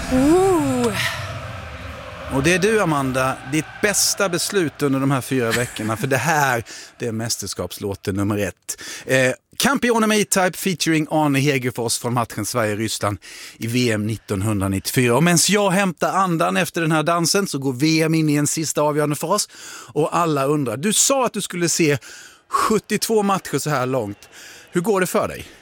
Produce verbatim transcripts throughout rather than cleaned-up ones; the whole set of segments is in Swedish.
Oh. Och det är du, Amanda, ditt bästa beslut under de här fyra veckorna, för det här, det är mästerskapslåten nummer ett. Eh, Campione med E-Type featuring Arne Hegerfors från matchen Sverige-Ryssland i V M nittonhundranittiofyra. Och medan jag hämtar andan efter den här dansen så går V M in i en sista avgörande fas. Och alla undrar, du sa att du skulle se sjuttiotvå matcher så här långt. Hur går det för dig?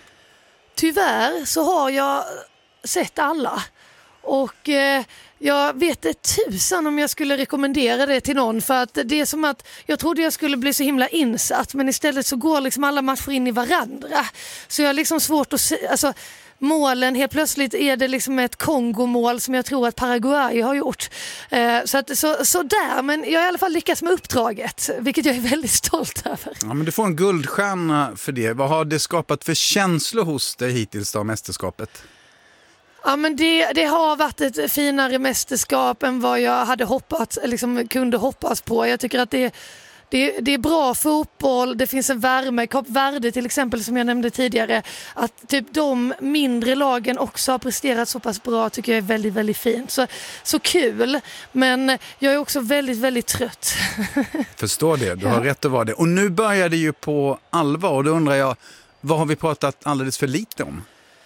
Tyvärr så har jag sett alla. Och eh, jag vet inte tusan om jag skulle rekommendera det till någon, för att det är som att jag trodde jag skulle bli så himla insatt, men istället så går liksom alla matcher in i varandra. Så jag har liksom svårt att se, alltså målen, helt plötsligt är det liksom ett Kongo-mål som jag tror att Paraguay har gjort. Eh, så, att, så, så där, men jag har i alla fall lyckats med uppdraget, vilket jag är väldigt stolt över. Ja, men du får en guldstjärna för det. Vad har det skapat för känslor hos dig hittills av mästerskapet? Ja, men det, det har varit ett finare mästerskap än vad jag hade hoppats, liksom kunde hoppas på. Jag tycker att det, det, det är bra fotboll, det finns en värme. Kap Verde till exempel, som jag nämnde tidigare, att typ de mindre lagen också har presterat så pass bra, tycker jag är väldigt, väldigt fint. Så, så kul, men jag är också väldigt, väldigt trött. Förstår det, du ja. har rätt att vara det. Och nu börjar det ju på allvar, och då undrar jag, vad har vi pratat alldeles för lite om?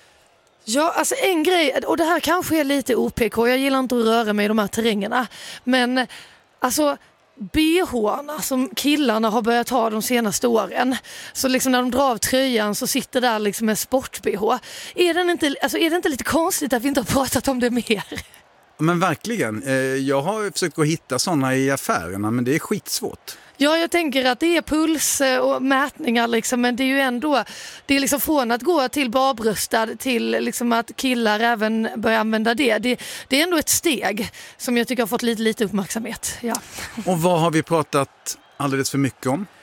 Ja, alltså en grej, och det här kanske är lite O P K, jag gillar inte att röra mig i de här terrängerna, men alltså B H-arna som killarna har börjat ha de senaste åren, så liksom när de drar av tröjan så sitter där liksom en sport-B H. Är, den inte, alltså är det inte lite konstigt att vi inte har pratat om det mer? Men verkligen, jag har försökt gå och hitta sådana i affärerna, men det är skitsvårt. Ja, jag tänker att det är puls och mätningar liksom, men det är ju ändå, det är liksom från att gå till barbröstad till liksom att killar även börjar använda det. det. Det är ändå ett steg som jag tycker har fått lite, lite uppmärksamhet. Ja. Och vad har vi pratat alldeles för mycket om?